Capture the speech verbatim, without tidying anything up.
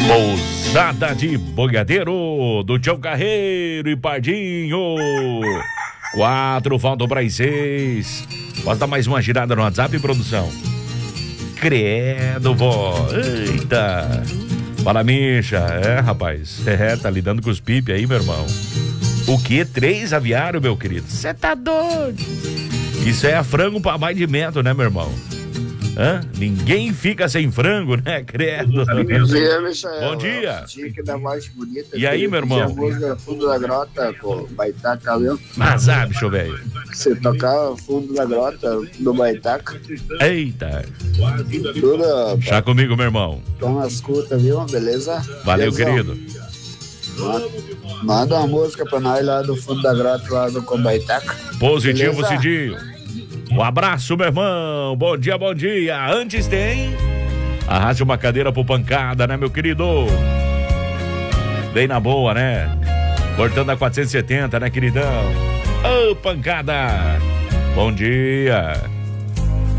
Pousada de Boiadeiro, do Tião Carreiro e Pardinho. Quatro, faltam para as seis. Posso dar mais uma girada no WhatsApp, produção? Credo, vó. Eita. Fala, Misha. É, rapaz. É, tá lidando com os pipi aí, meu irmão. O quê? Três aviário, meu querido? Você tá doido? Isso é frango pra mais de metro, né, meu irmão? Hã? Ninguém fica sem frango, né? Credo. Bom dia, Michael. Bom dia. Que da voz bonita. E aí, meu irmão? A música Fundo da Grota, pô, Baitaca, viu? Mas ah, bicho velho. Você tocar Fundo da Grota do Baitaca. Eita. Tudo. Chá comigo, meu irmão. Toma as escutas, viu? Beleza? Valeu, Beleza? querido. Manda uma música pra nós lá do Fundo da Grota, lá do Baitaca. Positivo, Beleza? Cidinho. Um abraço, meu irmão. Bom dia, bom dia. Antes tem... Arraste uma cadeira pro pancada, né, meu querido? Bem na boa, né? Cortando a quatrocentos e setenta, né, queridão? Ô, pancada! Bom dia!